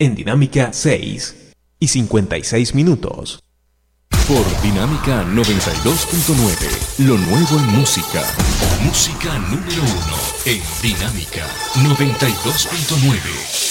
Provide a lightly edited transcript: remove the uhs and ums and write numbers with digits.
en Dinámica 6:56. Por Dinámica 92.9, lo nuevo en música. Música número 1 en Dinámica 92.9.